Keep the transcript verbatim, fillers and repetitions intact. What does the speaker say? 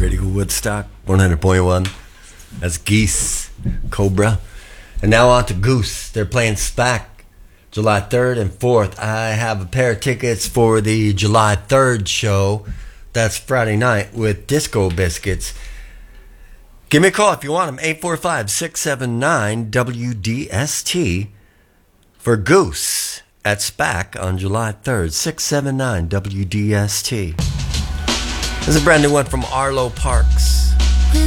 Radio Woodstock, one hundred point one. That's Geese, Cobra. And now on to Goose. They're playing SPAC July third and fourth. I have a pair of tickets for the July third show. That's Friday night with Disco Biscuits. Give me a call if you want them. eight four five, six seven nine, W D S T for Goose at SPAC on July third. six seven nine W D S T. This is a brand new one from Arlo Parks.